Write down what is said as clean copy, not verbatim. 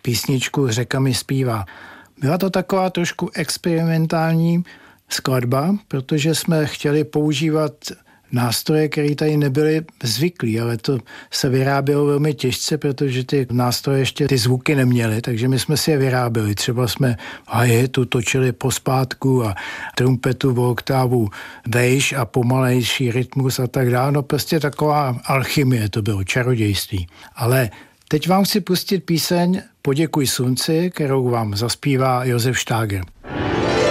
písničku Řeka mi zpívá. Byla to taková trošku experimentální skladba, protože jsme chtěli používat nástroje, které tady nebyly zvyklí, ale to se vyrábělo velmi těžce, protože ty nástroje ještě ty zvuky neměly, takže my jsme si je vyráběli. Třeba jsme hi-hatu točili pospátku a trumpetu v oktávu vejš a pomalejší rytmus a tak dále. No prostě taková alchymie to bylo, čarodějství. Ale teď vám chci pustit píseň Poděkuj slunci, kterou vám zaspívá Josef Štáger.